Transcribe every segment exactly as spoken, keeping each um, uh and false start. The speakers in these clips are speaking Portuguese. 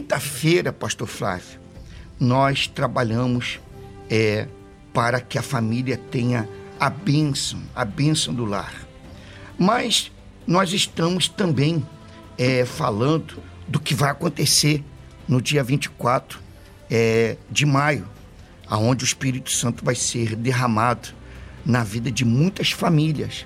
quinta-feira, pastor Flávio, nós trabalhamos é, para que a família tenha a bênção, a bênção do lar. Mas nós estamos também é, falando do que vai acontecer no dia vinte e quatro é, de maio, onde o Espírito Santo vai ser derramado na vida de muitas famílias.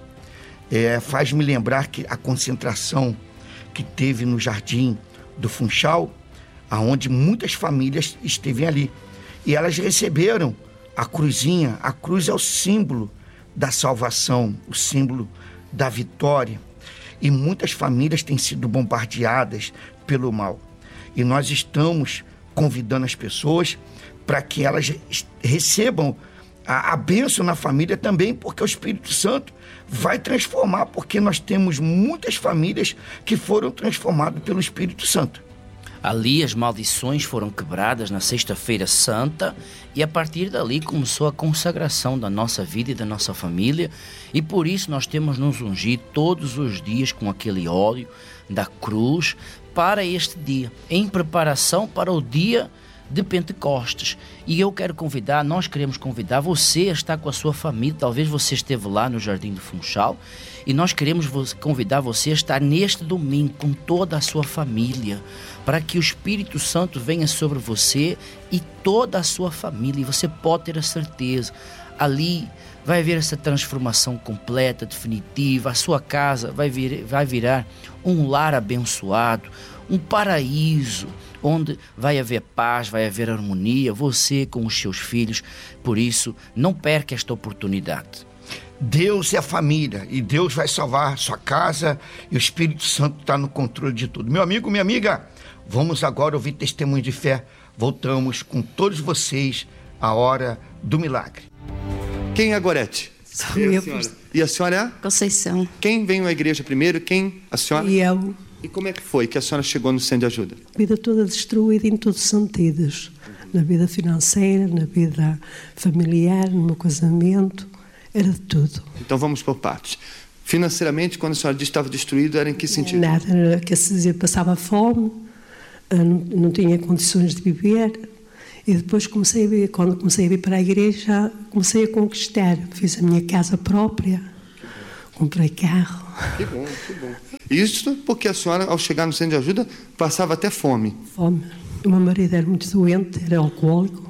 É, faz-me lembrar que a concentração que teve no Jardim do Funchal, onde muitas famílias esteve ali. E elas receberam a cruzinha. A cruz é o símbolo da salvação, o símbolo da vitória. E muitas famílias têm sido bombardeadas pelo mal. E nós estamos convidando as pessoas para que elas recebam a, a bênção na família também, porque o Espírito Santo vai transformar, porque nós temos muitas famílias que foram transformadas pelo Espírito Santo. Ali as maldições foram quebradas na Sexta-feira Santa e a partir dali começou a consagração da nossa vida e da nossa família, e por isso nós temos nos ungido todos os dias com aquele óleo da cruz para este dia, em preparação para o dia de Pentecostes. E eu quero convidar, nós queremos convidar você a estar com a sua família. Talvez você esteve lá no Jardim do Funchal, e nós queremos convidar você a estar neste domingo com toda a sua família, para que o Espírito Santo venha sobre você e toda a sua família. E você pode ter a certeza, ali vai haver essa transformação completa, definitiva. A sua casa vai, vir, vai virar um lar abençoado, um paraíso, onde vai haver paz, vai haver harmonia, você com os seus filhos. Por isso, não perca esta oportunidade. Deus é a família, e Deus vai salvar a sua casa, e o Espírito Santo está no controle de tudo. Meu amigo, minha amiga, vamos agora ouvir testemunho de fé. Voltamos com todos vocês à hora do milagre. Quem é a Gorete? Sou eu. E a senhora é? Conceição. Quem veio à igreja primeiro? Quem? A senhora? E eu. E como é que foi que a senhora chegou no Centro de Ajuda? A vida toda destruída em todos os sentidos. Na vida financeira, na vida familiar, no meu casamento, era de tudo. Então vamos por partes. Financeiramente, quando a senhora disse que estava destruído, era em que sentido? Nada, era que se dizia, passava fome, não, não tinha condições de viver. E depois comecei a vir, quando comecei a vir para a igreja, comecei a conquistar. Fiz a minha casa própria, comprei carro. Que bom, que bom. Isso porque a senhora, ao chegar no Centro de Ajuda, passava até fome. Fome. O meu marido era muito doente, era alcoólico,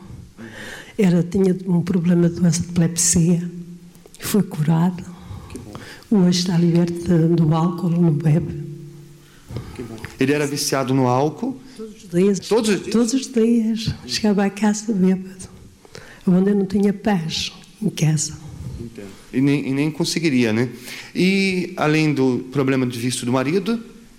era, tinha um problema de doença de epilepsia, foi curado. Hoje está liberto do álcool, não bebe. Que bom. Ele era viciado no álcool? Todos os dias. Todos os dias? Todos os dias. Chegava à casa bêbado, onde eu não tinha paz em casa. Entendo. E nem, e nem conseguiria, né? E, além do problema de vício do marido,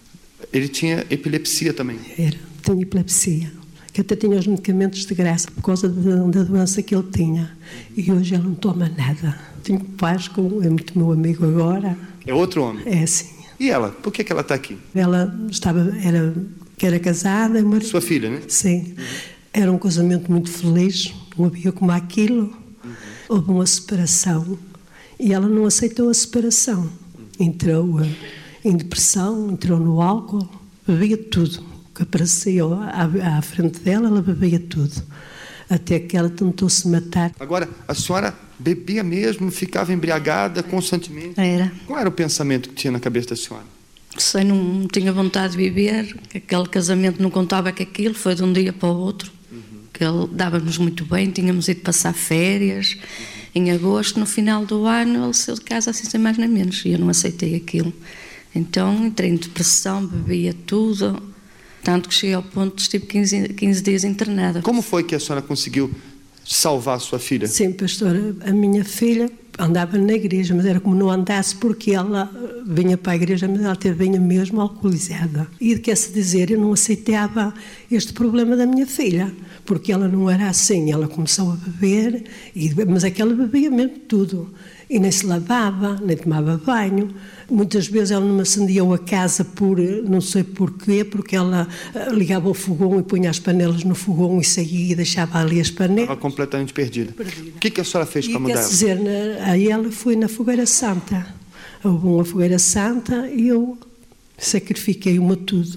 ele tinha epilepsia também? Era, tinha epilepsia, que até tinha os medicamentos de graça por causa da, da doença que ele tinha. E hoje ele não toma nada. Tenho paz com, é muito meu amigo agora. É outro homem? É, sim. E ela? Por que, que ela está aqui? Ela estava, era, que era casada. Mas, sua filha, né? Sim. Uhum. Era um casamento muito feliz, não havia como aquilo. Uhum. Houve uma separação e ela não aceitou a separação. Uhum. Entrou uh, em depressão, entrou no álcool, bebia tudo. O que aparecia à, à frente dela, ela bebia tudo. Até que ela tentou se matar. Agora, a senhora bebia mesmo, ficava embriagada constantemente? Era. Qual era o pensamento que tinha na cabeça da senhora? Sei, não, não tinha vontade de viver, aquele casamento não contava com aquilo, foi de um dia para o outro. Uhum. Que ele dava-nos muito bem, tínhamos ido passar férias. Uhum. Em agosto, no final do ano, ele saiu de casa assim sem mais nem menos, e eu não aceitei aquilo. Então entrei em depressão, bebia tudo, tanto que cheguei ao ponto de estive quinze, quinze dias internada. Como foi que a senhora conseguiu salvar a sua filha? Sim, pastora, a minha filha andava na igreja, mas era como não andasse, porque ela vinha para a igreja, mas ela até vinha mesmo alcoolizada. E quer-se dizer, eu não aceitava este problema da minha filha, porque ela não era assim. Ela começou a beber, e, mas é que ela bebia mesmo tudo. E nem se lavava, nem tomava banho. Muitas vezes ela não me acendia a casa por, não sei porquê, porque ela ligava o fogão e punha as panelas no fogão e saía e deixava ali as panelas. Estava completamente perdida. perdida. O que, que a senhora fez para mudar? Quer dizer, na, aí ela foi na fogueira santa. Houve uma fogueira santa e eu sacrifiquei-me tudo.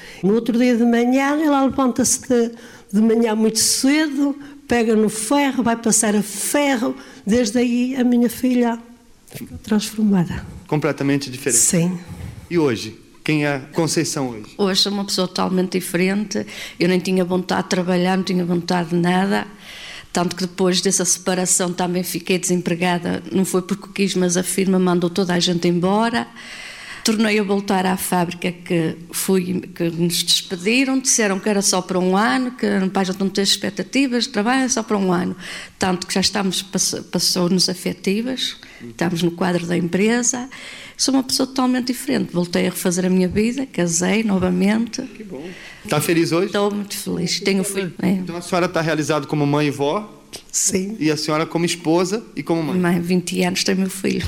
No outro dia de manhã, ela levanta-se de, de manhã muito cedo, pega no ferro, vai passar a ferro. Desde aí a minha filha ficou transformada. Completamente diferente. Sim. E hoje? Quem é a Conceição hoje? Hoje sou uma pessoa totalmente diferente. Eu nem tinha vontade de trabalhar, não tinha vontade de nada. Tanto que depois dessa separação também fiquei desempregada. Não foi porque quis, mas a firma mandou toda a gente embora. Tornei a voltar à fábrica que fui, que nos despediram, disseram que era só para um ano, que para a gente não ter expectativas de trabalho, é só para um ano. Tanto que já estamos, passou-nos afetivas, estamos no quadro da empresa. Sou uma pessoa totalmente diferente. Voltei a refazer a minha vida, casei novamente. Que bom. Está feliz hoje? Estou muito feliz. Tenho filho. É. Então a senhora está realizada como mãe e vó? Sim. E a senhora como esposa e como mãe? Mãe, vinte anos, tenho meu filho.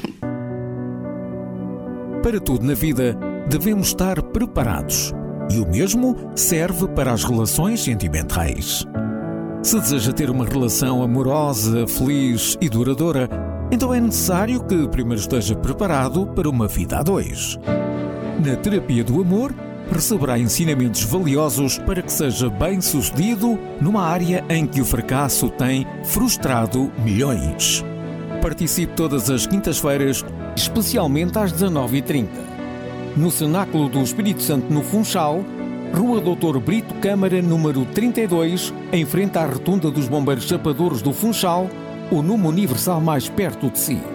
Para tudo na vida, devemos estar preparados. E o mesmo serve para as relações sentimentais. Se deseja ter uma relação amorosa, feliz e duradoura, então é necessário que primeiro esteja preparado para uma vida a dois. Na terapia do amor, receberá ensinamentos valiosos para que seja bem-sucedido numa área em que o fracasso tem frustrado milhões. Participe todas as quintas-feiras, especialmente às dezanove e trinta. No Cenáculo do Espírito Santo, no Funchal, Rua doutor Brito Câmara, número trinta e dois, em frente à Rotunda dos Bombeiros Chapadores do Funchal, o número universal mais perto de si.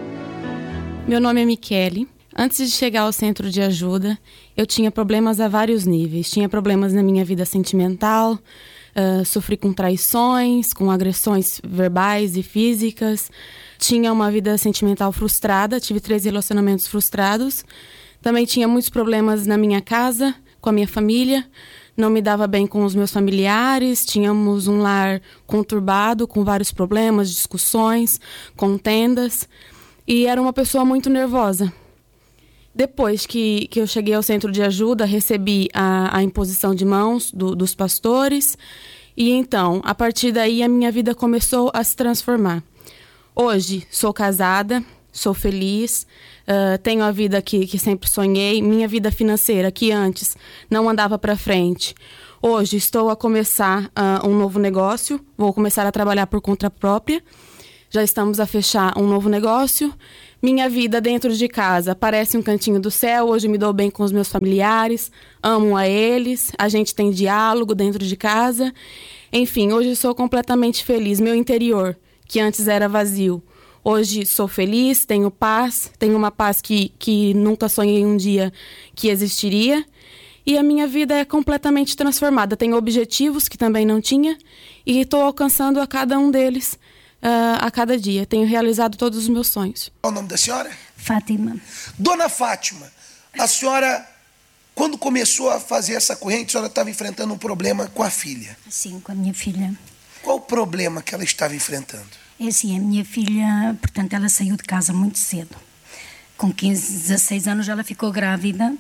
Meu nome é Michele. Antes de chegar ao centro de ajuda, eu tinha problemas a vários níveis. Tinha problemas na minha vida sentimental, uh, sofri com traições, com agressões verbais e físicas. Tinha uma vida sentimental frustrada, tive três relacionamentos frustrados. Também tinha muitos problemas na minha casa, com a minha família. Não me dava bem com os meus familiares, tínhamos um lar conturbado, com vários problemas, discussões, contendas. E era uma pessoa muito nervosa. Depois que, que eu cheguei ao centro de ajuda, recebi a, a imposição de mãos do, dos pastores. E então, a partir daí, a minha vida começou a se transformar. Hoje, sou casada, sou feliz, uh, tenho a vida que, que sempre sonhei. Minha vida financeira, que antes não andava para frente. Hoje, estou a começar uh, um novo negócio, vou começar a trabalhar por conta própria. Já estamos a fechar um novo negócio. Minha vida dentro de casa parece um cantinho do céu. Hoje me dou bem com os meus familiares, amo a eles, a gente tem diálogo dentro de casa. Enfim, hoje sou completamente feliz. Meu interior, que antes era vazio, hoje sou feliz, tenho paz, tenho uma paz que, que nunca sonhei um dia que existiria. E a minha vida é completamente transformada. Tenho objetivos que também não tinha e estou alcançando a cada um deles. Uh, a cada dia. Tenho realizado todos os meus sonhos. Qual o nome da senhora? Fátima. Dona Fátima, a senhora, quando começou a fazer essa corrente, a senhora estava enfrentando um problema com a filha. Sim, com a minha filha. Qual o problema que ela estava enfrentando? É assim, a minha filha, portanto, ela saiu de casa muito cedo. Com quinze, dezasseis anos ela ficou grávida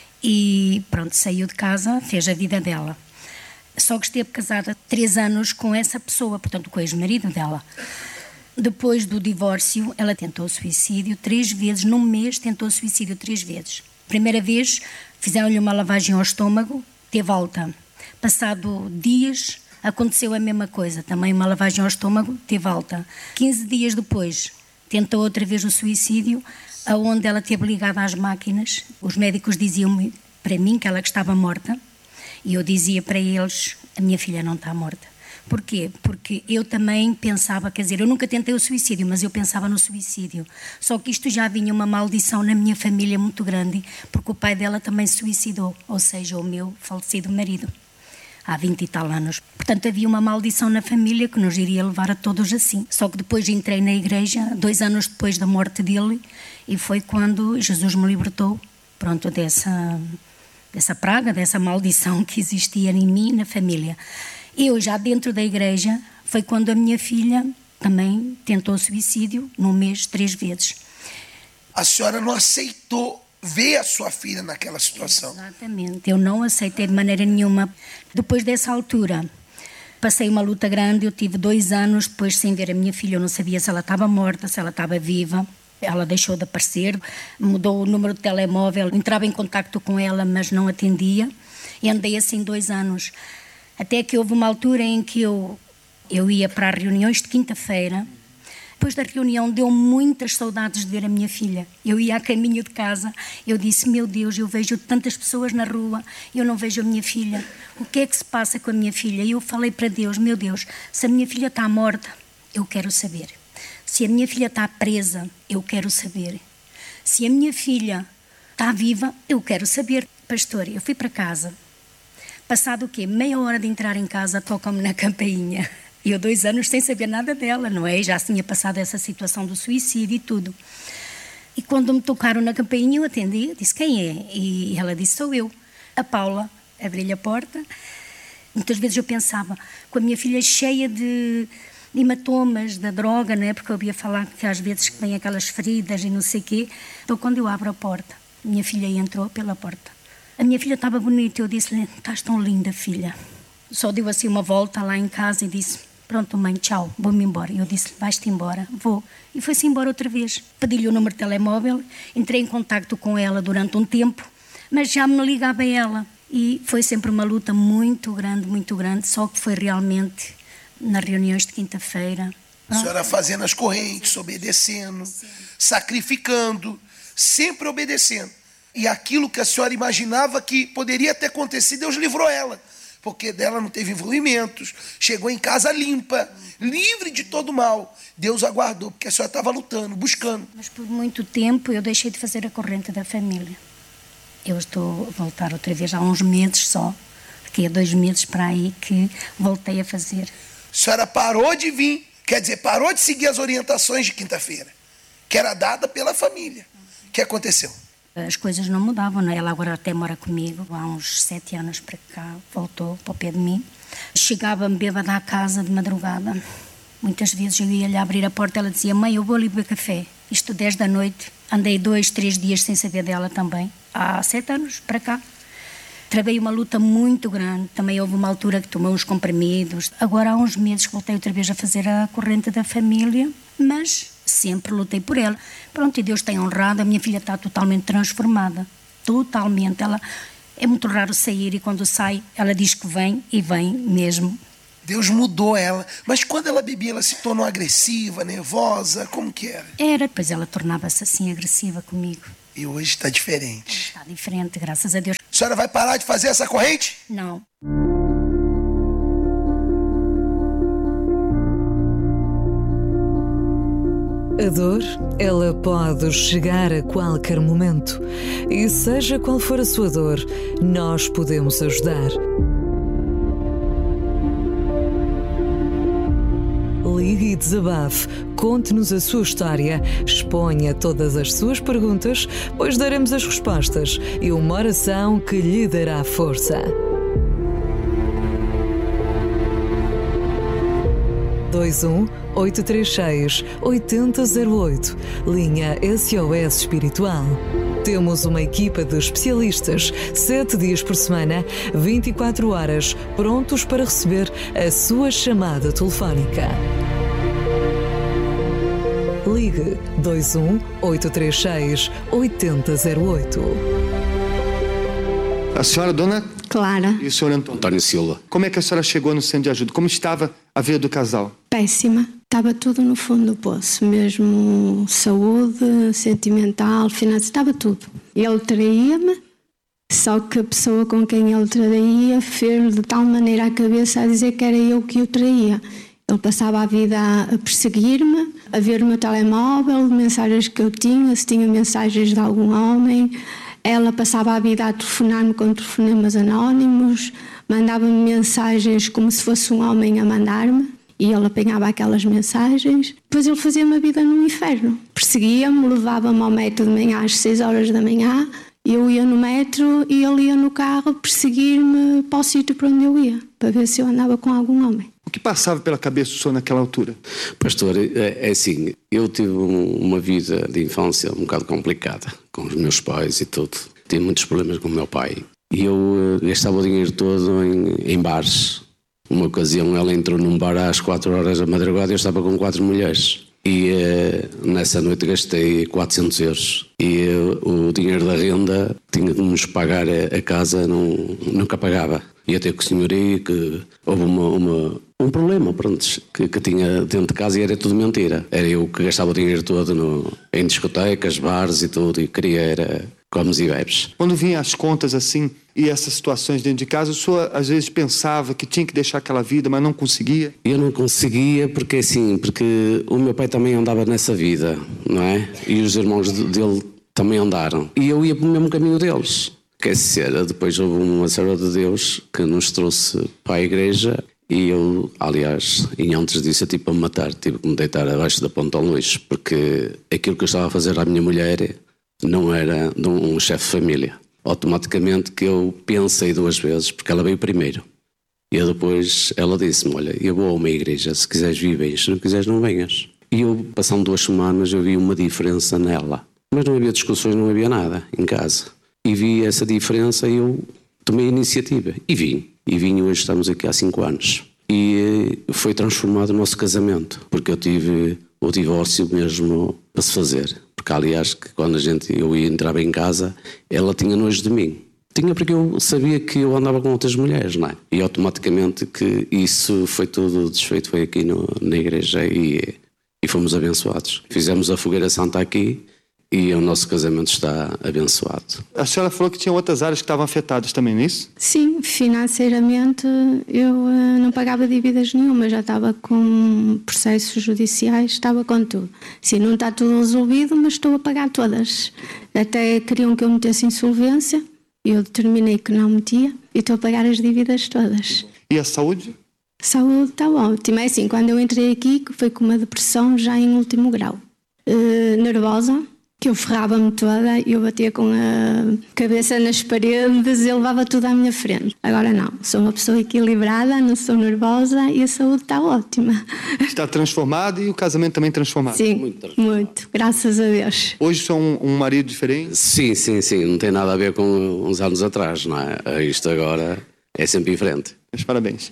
e pronto, saiu de casa, fez a vida dela. Só que esteve casada três anos com essa pessoa, portanto, com o ex-marido dela. Depois do divórcio, ela tentou suicídio três vezes, num mês tentou suicídio três vezes. Primeira vez, fizeram-lhe uma lavagem ao estômago, teve alta. Passado dias, aconteceu a mesma coisa, também uma lavagem ao estômago, teve alta. quinze dias depois, tentou outra vez o suicídio, aonde ela esteve ligada às máquinas. Os médicos diziam-me, para mim, que ela estava morta. E eu dizia para eles, a minha filha não está morta. Porquê? Porque eu também pensava, quer dizer, eu nunca tentei o suicídio, mas eu pensava no suicídio. Só que isto já vinha uma maldição na minha família muito grande, porque o pai dela também se suicidou, ou seja, o meu falecido marido, há vinte e tal anos. Portanto, havia uma maldição na família que nos iria levar a todos assim. Só que depois entrei na igreja, dois anos depois da morte dele, e foi quando Jesus me libertou, pronto, dessa... dessa praga, dessa maldição que existia em mim e na família. Eu, já dentro da igreja, foi quando a minha filha também tentou suicídio, num mês, três vezes. A senhora não aceitou ver a sua filha naquela situação? Exatamente, eu não aceitei de maneira nenhuma. Depois dessa altura, passei uma luta grande, eu tive dois anos depois sem ver a minha filha, eu não sabia se ela estava morta, se ela estava viva. Ela deixou de aparecer, mudou o número de telemóvel, entrava em contacto com ela, mas não atendia. E andei assim dois anos. Até que houve uma altura em que eu, eu ia para as reuniões de quinta-feira. Depois da reunião deu muitas saudades de ver a minha filha. Eu ia a caminho de casa, eu disse, meu Deus, eu vejo tantas pessoas na rua, eu não vejo a minha filha. O que é que se passa com a minha filha? E eu falei para Deus, meu Deus, se a minha filha está morta, eu quero saber. Se a minha filha está presa, eu quero saber. Se a minha filha está viva, eu quero saber. Pastor, eu fui para casa. Passado o quê? Meia hora de entrar em casa, tocam-me na campainha. E eu dois anos sem saber nada dela, não é? Já tinha passado essa situação do suicídio e tudo. E quando me tocaram na campainha, eu atendi, disse, quem é? E ela disse, sou eu. A Paula, abri-lhe a porta. Muitas vezes eu pensava, com a minha filha cheia de hematomas da droga, não é? Porque eu ouvia falar que às vezes vem aquelas feridas e não sei o quê. Então quando eu abro a porta, minha filha entrou pela porta. A minha filha estava bonita, eu disse-lhe, estás tão linda, filha. Só deu assim uma volta lá em casa e disse, pronto, mãe, tchau, vou-me embora. E eu disse, vais-te embora? Vou. E foi-se embora outra vez. Pedi-lhe o número de telemóvel, entrei em contacto com ela durante um tempo, mas já me ligava a ela. E foi sempre uma luta muito grande, muito grande, só que foi realmente nas reuniões de quinta-feira. A senhora fazendo as correntes, obedecendo, sacrificando, sempre obedecendo. E aquilo que a senhora imaginava que poderia ter acontecido, Deus livrou ela. Porque dela não teve envolvimentos, chegou em casa limpa, livre de todo mal. Deus aguardou, porque a senhora estava lutando, buscando. Mas por muito tempo eu deixei de fazer a corrente da família. Eu estou a voltar outra vez há uns meses só, daqui a dois meses para aí que voltei a fazer. A senhora parou de vir, quer dizer, parou de seguir as orientações de quinta-feira, que era dada pela família. O que aconteceu? As coisas não mudavam, não é? Ela agora até mora comigo, há uns sete anos para cá, voltou para o pé de mim. Chegava-me bêbada à casa de madrugada. Muitas vezes eu ia-lhe abrir a porta, ela dizia, mãe, eu vou ali beber café. Isto dez da noite, andei dois, três dias sem saber dela também, há sete anos para cá. Travei uma luta muito grande, também houve uma altura que tomei uns comprimidos. Agora há uns meses que voltei outra vez a fazer a corrente da família, mas sempre lutei por ela. Pronto, e Deus tem honrado, a minha filha está totalmente transformada, totalmente. Ela é muito raro sair e quando sai, ela diz que vem e vem mesmo. Deus mudou ela, mas quando ela bebia, ela se tornou agressiva, nervosa, como que era? Era, depois ela tornava-se assim agressiva comigo. E hoje está diferente. Está diferente, graças a Deus. A senhora vai parar de fazer essa corrente? Não. A dor, ela pode chegar a qualquer momento. E seja qual for a sua dor, nós podemos ajudar. Ligue e desabafe, conte-nos a sua história, exponha todas as suas perguntas, pois daremos as respostas e uma oração que lhe dará força. dois um oito três seis oito zero zero oito, linha S O S Espiritual. Temos uma equipa de especialistas, sete dias por semana, vinte e quatro horas, prontos para receber a sua chamada telefónica. Ligue dois um oito três seis oito zero zero oito. A senhora, dona Clara. E o senhor Antônio? Antônio Silva. Como é que a senhora chegou no centro de ajuda? Como estava a vida do casal? Péssima. Estava tudo no fundo do poço. Mesmo saúde, sentimental, finanças, estava tudo. Ele traía-me, só que a pessoa com quem ele traía fez de tal maneira a cabeça a dizer que era eu que o traía. Ele passava a vida a perseguir-me, a ver o meu telemóvel, mensagens que eu tinha, se tinha mensagens de algum homem. Ela passava a vida a telefonar-me com telefonemas anónimos, mandava-me mensagens como se fosse um homem a mandar-me, e ele apanhava aquelas mensagens. Depois ele fazia-me a vida no inferno. Perseguia-me, levava-me ao metro de manhã às seis horas da manhã, eu ia no metro e ele ia no carro perseguir-me para o sítio para onde eu ia, para ver se eu andava com algum homem. O que passava pela cabeça do senhor naquela altura? Pastor, é, é assim, eu tive um, uma vida de infância um bocado complicada, com os meus pais e tudo. Tive muitos problemas com o meu pai. E eu uh, gastava o dinheiro todo em, em bares. Uma ocasião ela entrou num bar às quatro horas da madrugada e eu estava com quatro mulheres. E eh, nessa noite gastei quatrocentos euros. E eh, o dinheiro da renda tinha de nos pagar a, a casa, não, nunca pagava. E até que o senhor aí, que houve uma, uma, um problema, pronto, que, que tinha dentro de casa e era tudo mentira. Era eu que gastava o dinheiro todo no, em discotecas, bares e tudo, e queria era comes e bebes. Quando vinha as contas assim e essas situações dentro de casa, o senhor às vezes pensava que tinha que deixar aquela vida, mas não conseguia? Eu não conseguia porque assim, porque o meu pai também andava nessa vida, não é? E os irmãos dele também andaram. E eu ia pelo mesmo caminho deles. Quer dizer, depois houve uma serva de Deus que nos trouxe para a igreja e eu, aliás, e antes disso eu tive para me matar, tive que me deitar abaixo da ponta ao lixo, porque aquilo que eu estava a fazer à minha mulher não era de um chefe de família. Automaticamente que eu pensei duas vezes, porque ela veio primeiro. E eu depois ela disse-me, olha, eu vou a uma igreja, se quiseres vir, vens, se não quiseres não venhas. E eu, passando duas semanas, eu vi uma diferença nela. Mas não havia discussões, não havia nada em casa. E vi essa diferença e eu tomei a iniciativa. E vim. E vim e hoje estamos aqui há cinco anos. E foi transformado o nosso casamento, porque eu tive o divórcio mesmo para se fazer. Porque, aliás, que quando a gente, eu ia entrar em casa, ela tinha nojo de mim. Tinha porque eu sabia que eu andava com outras mulheres, não é? E automaticamente que isso foi tudo desfeito, foi aqui no, na igreja e, e fomos abençoados. Fizemos a fogueira santa aqui e o nosso casamento está abençoado. A senhora falou que tinha outras áreas que estavam afetadas também, não é isso? Sim, financeiramente eu uh, não pagava dívidas nenhuma, já estava com processos judiciais, estava com tudo. Sim, não está tudo resolvido, mas estou a pagar todas. Até queriam que eu metesse insolvência, eu determinei que não metia e estou a pagar as dívidas todas. E a saúde? Saúde está ótima. É assim, quando eu entrei aqui, foi com uma depressão já em último grau. Uh, nervosa. Que eu ferrava-me toda, eu batia com a cabeça nas paredes e levava tudo à minha frente. Agora não, sou uma pessoa equilibrada, não sou nervosa e a saúde está ótima. Está transformado e o casamento também transformado? Sim, muito, muito graças a Deus. Hoje são um, um marido diferente? Sim, sim, sim, não tem nada a ver com uns anos atrás, não é? Isto agora é sempre diferente. Mas parabéns.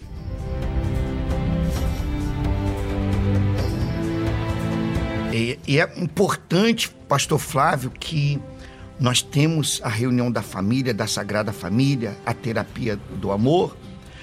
E é importante, pastor Flávio, que nós temos a reunião da família, da Sagrada Família, a terapia do amor,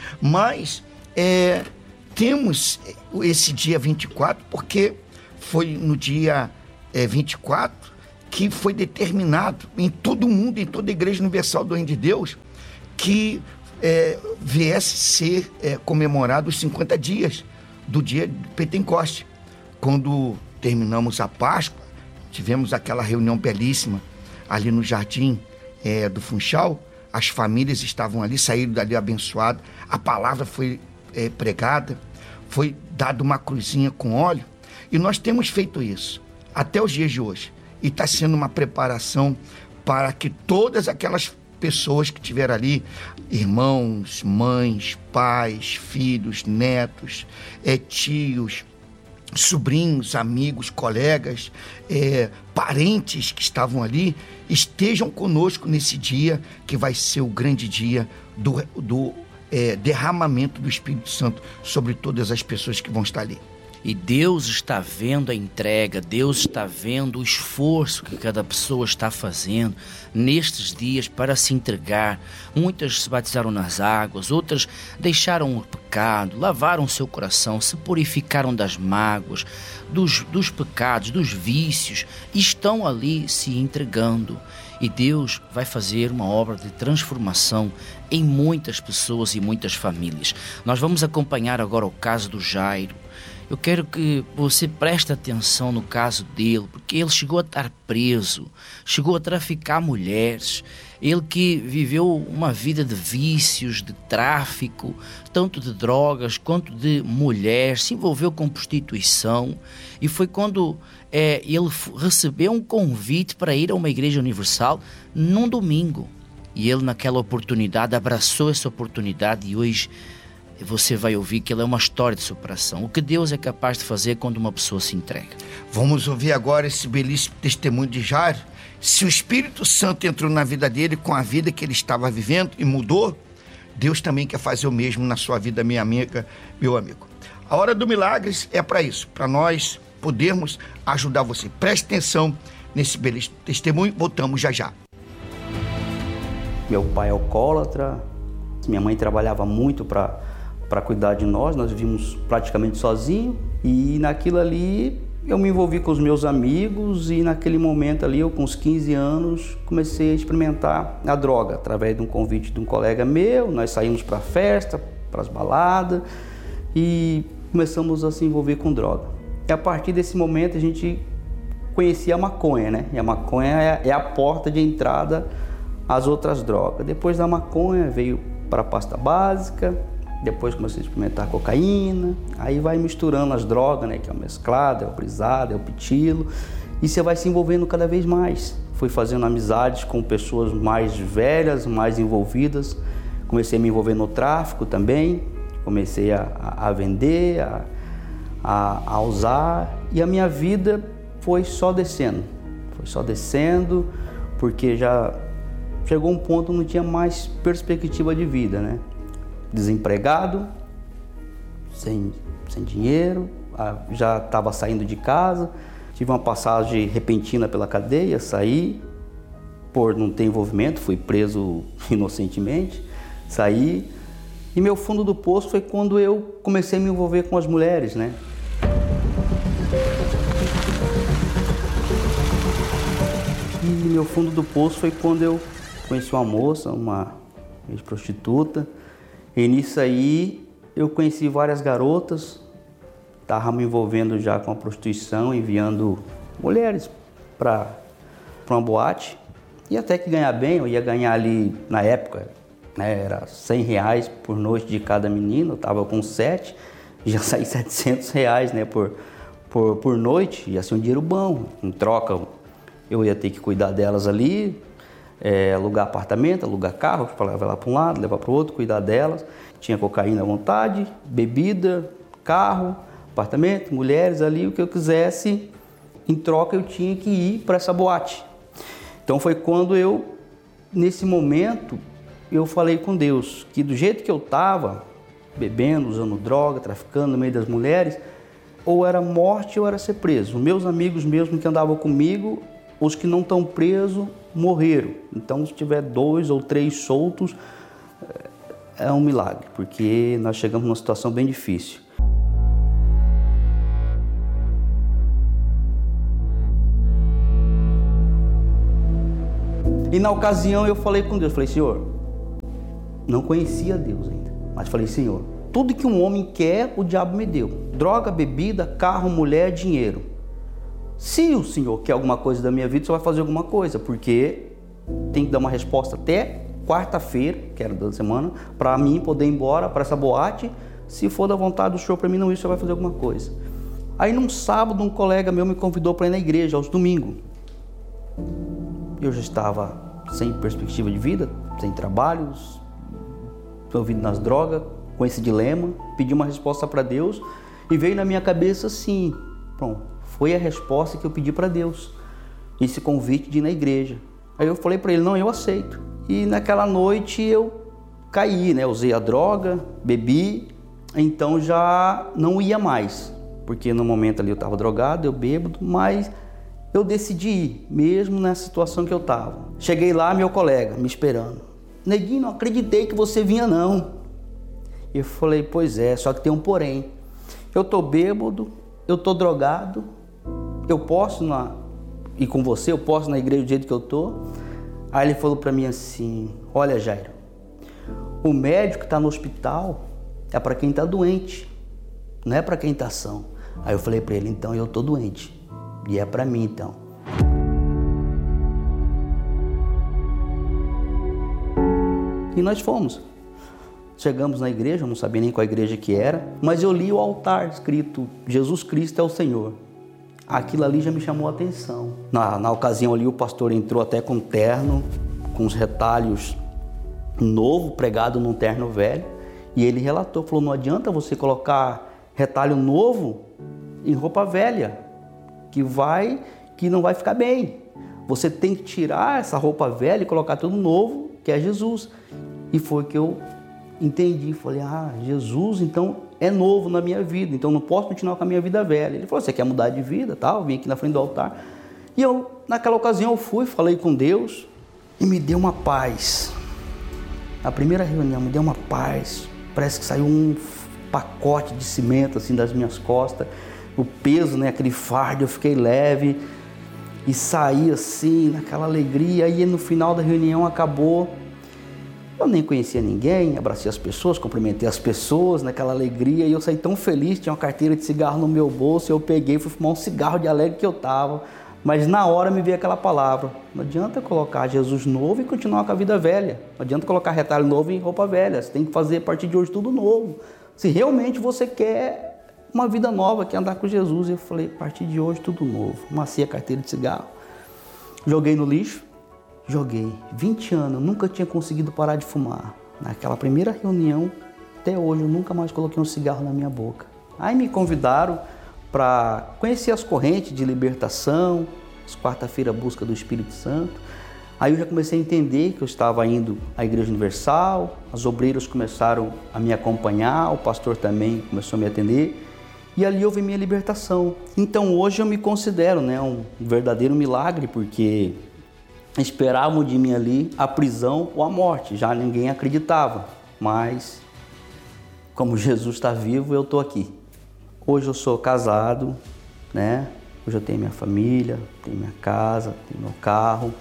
mas é, temos esse dia vinte e quatro, porque foi no dia é, vinte e quatro que foi determinado em todo o mundo, em toda a Igreja Universal do Reino de Deus, que é, viesse ser é, comemorado os cinquenta dias do dia de Pentecoste, quando terminamos a Páscoa, tivemos aquela reunião belíssima ali no jardim é, do Funchal, as famílias estavam ali, saíram dali abençoadas, a palavra foi é, pregada, foi dada uma cruzinha com óleo, e nós temos feito isso até os dias de hoje, e está sendo uma preparação para que todas aquelas pessoas que estiveram ali, irmãos, mães, pais, filhos, netos, é, tios, sobrinhos, amigos, colegas, é, parentes que estavam ali, estejam conosco nesse dia, que vai ser o grande dia do, do é, derramamento do Espírito Santo sobre todas as pessoas que vão estar ali. E Deus está vendo a entrega, Deus está vendo o esforço que cada pessoa está fazendo nestes dias para se entregar. Muitas se batizaram nas águas, outras deixaram o pecado, lavaram seu coração, se purificaram das mágoas, dos, dos pecados, dos vícios, e estão ali se entregando. E Deus vai fazer uma obra de transformação em muitas pessoas e muitas famílias. Nós vamos acompanhar agora o caso do Jairo. Eu quero que você preste atenção no caso dele, porque ele chegou a estar preso, chegou a traficar mulheres, ele que viveu uma vida de vícios, de tráfico, tanto de drogas quanto de mulheres, se envolveu com prostituição, e foi quando é, ele recebeu um convite para ir a uma igreja universal num domingo, e ele naquela oportunidade abraçou essa oportunidade, e hoje você vai ouvir que ela é uma história de superação. O que Deus é capaz de fazer quando uma pessoa se entrega. Vamos ouvir agora esse belíssimo testemunho de Jairo. Se o Espírito Santo entrou na vida dele com a vida que ele estava vivendo e mudou, Deus também quer fazer o mesmo na sua vida, minha amiga, meu amigo. A hora do milagre é para isso, para nós podermos ajudar você. Preste atenção nesse beleza testemunho, voltamos já já. Meu pai é alcoólatra, minha mãe trabalhava muito para para cuidar de nós, nós vivíamos praticamente sozinhos, e naquilo ali eu me envolvi com os meus amigos, e naquele momento ali, eu com uns quinze anos, comecei a experimentar a droga, através de um convite de um colega meu. Nós saímos para festa, para as baladas, e começamos a se envolver com droga. E a partir desse momento a gente conhecia a maconha, né? E a maconha é, é a porta de entrada às outras drogas. Depois da maconha veio para a pasta básica, depois comecei a experimentar cocaína, aí vai misturando as drogas, né? Que é o mesclado, é o brisado, é o pitilo, e você vai se envolvendo cada vez mais. Fui fazendo amizades com pessoas mais velhas, mais envolvidas, comecei a me envolver no tráfico também, comecei a, a, a vender, a, a, a usar, e a minha vida foi só descendo, foi só descendo, porque já chegou um ponto que não tinha mais perspectiva de vida, né? Desempregado, sem, sem dinheiro, já estava saindo de casa, tive uma passagem repentina pela cadeia, saí, por não ter envolvimento, fui preso inocentemente, saí, e meu fundo do poço foi quando eu comecei a me envolver com as mulheres, né? E meu fundo do poço foi quando eu conheci uma moça, uma ex-prostituta, e nisso aí eu conheci várias garotas, estava me envolvendo já com a prostituição, enviando mulheres para uma boate, e até que ganhar bem, eu ia ganhar ali, na época, né, era cem reais por noite de cada menino, eu estava com sete, já saí setecentos reais, né, por, por, por noite, ia ser um dinheiro bom. Em troca, eu ia ter que cuidar delas ali, É, alugar apartamento, alugar carro, para levar lá para um lado, levar para o outro, cuidar delas. Tinha cocaína à vontade, bebida, carro, apartamento, mulheres ali, o que eu quisesse. Em troca eu tinha que ir para essa boate. Então foi quando eu, nesse momento, eu falei com Deus que do jeito que eu estava, bebendo, usando droga, traficando no meio das mulheres, ou era morte ou era ser preso. Meus amigos mesmo que andavam comigo, os que não estão presos, morreram. Então, se tiver dois ou três soltos, é um milagre, porque nós chegamos numa situação bem difícil. E na ocasião eu falei com Deus, falei, Senhor, não conhecia Deus ainda, mas falei, Senhor, tudo que um homem quer, o diabo me deu. Droga, bebida, carro, mulher, dinheiro. Se o Senhor quer alguma coisa da minha vida, você vai fazer alguma coisa, porque tem que dar uma resposta até quarta-feira, que era da semana, para mim poder ir embora para essa boate. Se for da vontade do Senhor para mim não ir, você vai fazer alguma coisa. Aí num sábado, um colega meu me convidou para ir na igreja, aos domingos. Eu já estava sem perspectiva de vida, sem trabalhos, envolvido nas drogas, com esse dilema, pedi uma resposta para Deus e veio na minha cabeça assim, pronto. Foi a resposta que eu pedi para Deus, esse convite de ir na igreja. Aí eu falei para ele, não, eu aceito. E naquela noite eu caí, né? Usei a droga, bebi, então já não ia mais. Porque no momento ali eu estava drogado, eu bêbado, mas eu decidi ir, mesmo nessa situação que eu estava. Cheguei lá, meu colega me esperando. Neguinho, não acreditei que você vinha não. Eu falei, pois é, só que tem um porém. Eu tô bêbado, eu tô drogado, eu posso na, ir com você, eu posso ir na igreja do jeito que eu tô? Aí ele falou para mim assim, olha Jairo, o médico que está no hospital é para quem está doente, não é para quem está são. Aí eu falei para ele, então eu tô doente, e é para mim então. E nós fomos. Chegamos na igreja, eu não sabia nem qual igreja que era, mas eu li o altar escrito, Jesus Cristo é o Senhor. Aquilo ali já me chamou a atenção. Na, na ocasião ali o pastor entrou até com terno, com os retalhos novo, pregado num terno velho, e ele relatou, falou, não adianta você colocar retalho novo em roupa velha, que, vai, que não vai ficar bem. Você tem que tirar essa roupa velha e colocar tudo novo, que é Jesus. E foi que eu entendi, falei, ah, Jesus então é novo na minha vida, então não posso continuar com a minha vida velha. Ele falou, você quer mudar de vida? Tal? Eu vim aqui na frente do altar. E eu, naquela ocasião, eu fui, falei com Deus e me deu uma paz. Na primeira reunião, me deu uma paz. Parece que saiu um pacote de cimento assim das minhas costas. O peso, né, aquele fardo, eu fiquei leve e saí assim, naquela alegria. E no final da reunião acabou. Eu nem conhecia ninguém, abracei as pessoas, cumprimentei as pessoas naquela alegria. E eu saí tão feliz, tinha uma carteira de cigarro no meu bolso. Eu peguei e fui fumar um cigarro de alegre que eu estava. Mas na hora me veio aquela palavra. Não adianta colocar Jesus novo e continuar com a vida velha. Não adianta colocar retalho novo em roupa velha. Você tem que fazer a partir de hoje tudo novo. Se realmente você quer uma vida nova, quer andar com Jesus. Eu falei, a partir de hoje tudo novo. Macei a carteira de cigarro. Joguei no lixo. Joguei. vinte anos, nunca tinha conseguido parar de fumar. Naquela primeira reunião, até hoje, eu nunca mais coloquei um cigarro na minha boca. Aí me convidaram para conhecer as correntes de libertação, as quarta-feira busca do Espírito Santo. Aí eu já comecei a entender que eu estava indo à Igreja Universal, as obreiras começaram a me acompanhar, o pastor também começou a me atender, e ali houve minha libertação. Então hoje eu me considero, né, um verdadeiro milagre, porque esperavam de mim ali a prisão ou a morte, já ninguém acreditava, mas como Jesus está vivo, eu estou aqui. Hoje eu sou casado, né? Hoje eu tenho minha família, tenho minha casa, tenho meu carro.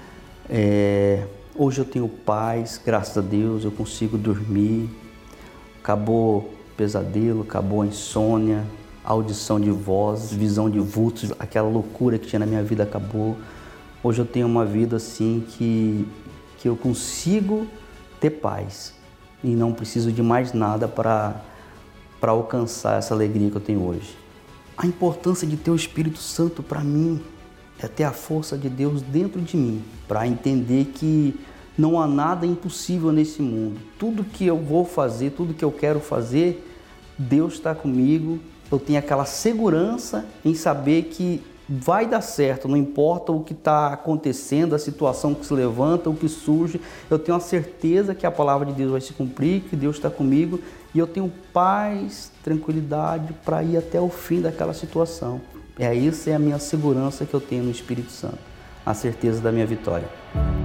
É... Hoje eu tenho paz, graças a Deus, eu consigo dormir. Acabou o pesadelo, acabou a insônia, audição de voz, visão de vultos, aquela loucura que tinha na minha vida acabou. Hoje eu tenho uma vida assim que, que eu consigo ter paz e não preciso de mais nada para... para alcançar essa alegria que eu tenho hoje. A importância de ter o Espírito Santo para mim é ter a força de Deus dentro de mim, para entender que não há nada impossível nesse mundo. Tudo que eu vou fazer, tudo que eu quero fazer, Deus está comigo. Eu tenho aquela segurança em saber que vai dar certo, não importa o que está acontecendo, a situação que se levanta, o que surge, eu tenho a certeza que a palavra de Deus vai se cumprir, que Deus está comigo e eu tenho paz, tranquilidade para ir até o fim daquela situação. É isso, é a minha segurança que eu tenho no Espírito Santo, a certeza da minha vitória.